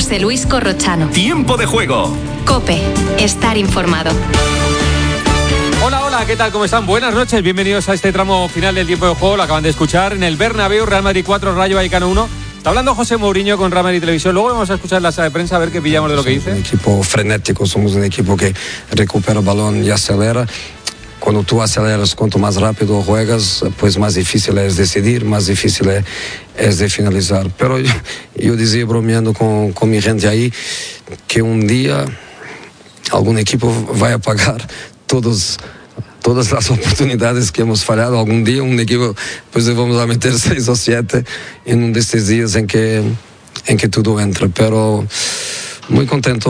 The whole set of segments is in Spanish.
José Luis Corrochano. Tiempo de juego. COPE. Estar informado. Hola, ¿qué tal? ¿Cómo están? Buenas noches, bienvenidos a este tramo final del tiempo de juego. Lo acaban de escuchar en el Bernabéu, Real Madrid 4, Rayo Vallecano 1. Está hablando José Mourinho con Real Madrid Televisión. Luego vamos a escuchar la sala de prensa a ver qué pillamos de lo que dice. Somos un equipo frenético, somos un equipo que recupera el balón y acelera. Cuando tú aceleras, cuanto más rápido juegas, pues más difícil es decidir, más difícil es de finalizar. Pero yo decía, bromeando con mi gente ahí, que un día algún equipo va a pagar todas las oportunidades que hemos fallado. Algún día un equipo, pues vamos a meter 6 o 7 en uno de estos días en que todo entra. Pero muy contento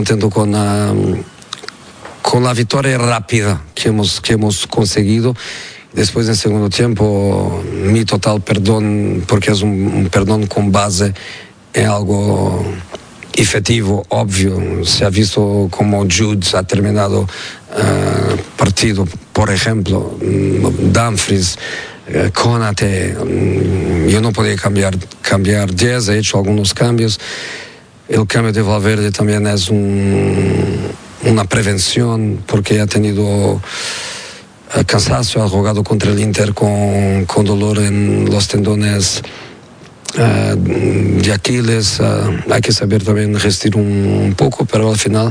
con la victoria rápida que hemos conseguido. Después, en segundo tiempo, mi total perdón, porque es un perdón con base en algo efectivo, obvio. Se ha visto como Jude ha terminado partido, por ejemplo, Dumfries, Konate. Yo no podía cambiar 10, he hecho algunos cambios. El cambio de Valverde también es una prevención, porque ha tenido cansancio, ha jugado contra el Inter con dolor en los tendones de Aquiles. Hay que saber también resistir un poco, pero al final,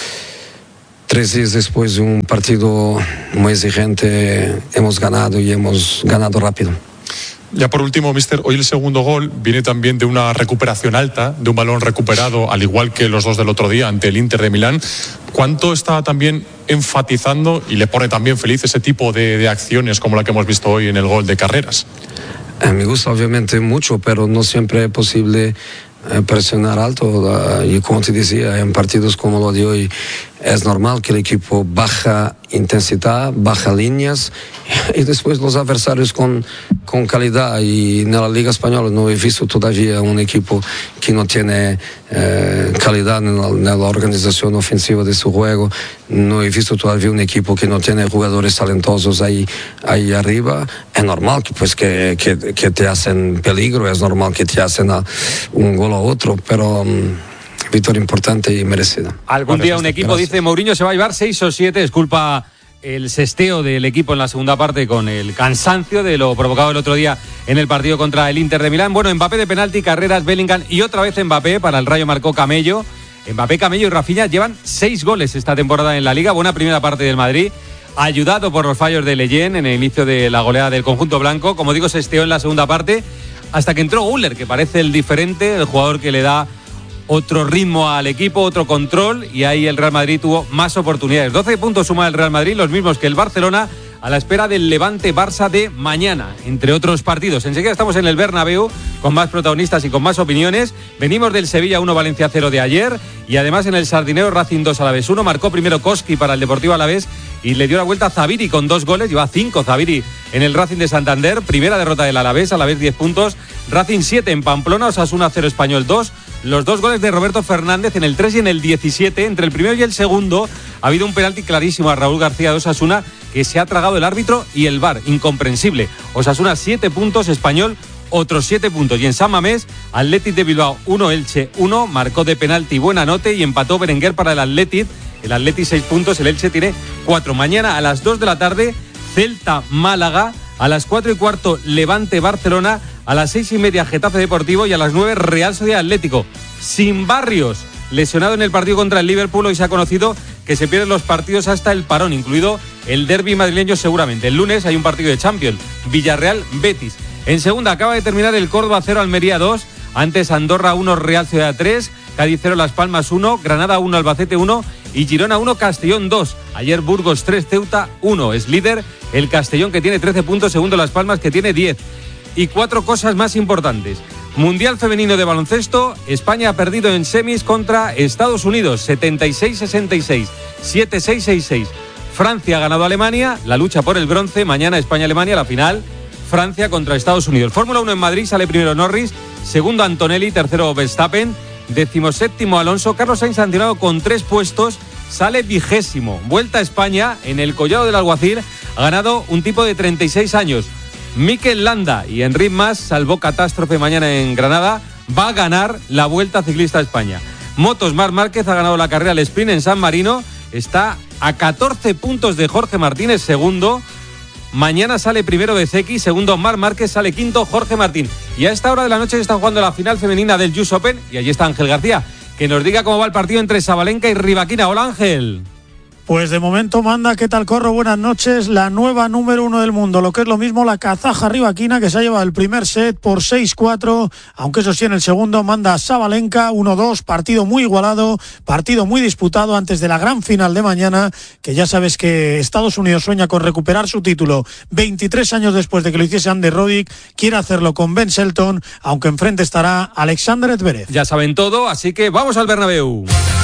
3 días después de un partido muy exigente, hemos ganado y hemos ganado rápido. Ya por último, míster, hoy el segundo gol viene también de una recuperación alta, de un balón recuperado, al igual que los 2 del otro día ante el Inter de Milán. ¿Cuánto está también enfatizando y le pone también feliz ese tipo de acciones como la que hemos visto hoy en el gol de Carreras? Me gusta obviamente mucho, pero no siempre es posible presionar alto. Y como te decía, en partidos como lo de hoy es normal que el equipo baja intensidad, baja líneas, y después los adversarios con calidad. Y en la Liga Española no he visto todavía un equipo que no tiene calidad en la organización ofensiva de su juego. No he visto todavía un equipo que no tiene jugadores talentosos ahí arriba. Es normal que te hacen peligro, es normal que te hacen un gol a otro, pero victoria importante y merecida. Algún día un equipo, dice Mourinho, se va a llevar 6 o 7, es culpa el sesteo del equipo en la segunda parte con el cansancio de lo provocado el otro día en el partido contra el Inter de Milán. Bueno, Mbappé de penalti, Carreras, Bellingham y otra vez Mbappé. Para el Rayo marcó Camello. Mbappé, Camello y Rafinha llevan 6 goles esta temporada en la Liga. Buena primera parte del Madrid, ayudado por los fallos de Leyen en el inicio de la goleada del conjunto blanco. Como digo, sesteó en la segunda parte hasta que entró Güler, que parece el diferente, el jugador que le da otro ritmo al equipo, otro control, y ahí el Real Madrid tuvo más oportunidades. 12 puntos suma el Real Madrid, los mismos que el Barcelona, a la espera del Levante-Barça de mañana, entre otros partidos. Enseguida estamos en el Bernabéu con más protagonistas y con más opiniones. Venimos del Sevilla 1, Valencia 0 de ayer, y además en el Sardinero Racing 2, Alavés 1. Marcó primero Koski para el Deportivo Alavés y le dio la vuelta a Zaviri con 2 goles. Lleva 5 Zaviri en el Racing de Santander. Primera derrota del Alavés 10 puntos. Racing 7 en Pamplona, Osasuna 0, Español 2. Los 2 goles de Roberto Fernández en el 3 y en el 17. Entre el primero y el segundo ha habido un penalti clarísimo a Raúl García de Osasuna que se ha tragado el árbitro y el VAR. Incomprensible. Osasuna 7 puntos, Español otros 7 puntos. Y en San Mamés, Athletic de Bilbao 1, Elche 1. Marcó de penalti Buenanote y empató Berenguer para el Athletic. El Athletic 6 puntos, el Elche tiene 4. Mañana a las 2 de la tarde, Celta-Málaga. A las 4:15, Levante-Barcelona. A las 6:30, Getafe Deportivo. Y a las 9, Real Sociedad Atlético. Sin Barrios, lesionado en el partido contra el Liverpool. Hoy se ha conocido que se pierden los partidos hasta el parón, incluido el derbi madrileño seguramente. El lunes hay un partido de Champions, Villarreal-Betis. En segunda acaba de terminar el Córdoba 0, Almería 2. Antes Andorra 1, Real Ciudad 3. Cádiz 0, Las Palmas 1. Granada 1, Albacete 1. Y Girona 1, Castellón 2. Ayer Burgos 3, Ceuta 1. Es líder el Castellón, que tiene 13 puntos. Segundo Las Palmas, que tiene 10. Y 4 cosas más importantes. Mundial femenino de baloncesto. España ha perdido en semis contra Estados Unidos, 76-66, 7-6-6-6. Francia ha ganado a Alemania. La lucha por el bronce. Mañana España-Alemania, la final. Francia contra Estados Unidos. Fórmula 1 en Madrid, sale primero Norris, segundo Antonelli, tercero Verstappen, 17º Alonso. Carlos Sainz, sancionado con 3 puestos, sale 20º. Vuelta a España, en el Collado del Alguacil, ha ganado un tipo de 36 años. Mikel Landa y Enric Mas, salvó catástrofe mañana en Granada, va a ganar la Vuelta Ciclista a España. motos. Marc Márquez ha ganado la carrera al sprint en San Marino. Está a 14 puntos de Jorge Martínez, segundo. Mañana sale primero Bezzecchi, segundo Marc Márquez, sale quinto Jorge Martín. Y a esta hora de la noche se está jugando la final femenina del US Open y allí está Ángel García, que nos diga cómo va el partido entre Sabalenka y Rybakina. Hola, Ángel. Pues de momento manda, ¿qué tal, Corro? Buenas noches. La nueva número 1 del mundo, lo que es lo mismo, la kazaja Rybakina, que se ha llevado el primer set por 6-4, aunque eso sí, en el segundo manda Sabalenka 1-2, partido muy igualado, partido muy disputado antes de la gran final de mañana, que ya sabes que Estados Unidos sueña con recuperar su título 23 años después de que lo hiciese Andy Roddick, quiere hacerlo con Ben Shelton, aunque enfrente estará Alexander Zverev. Ya saben todo, así que vamos al Bernabéu.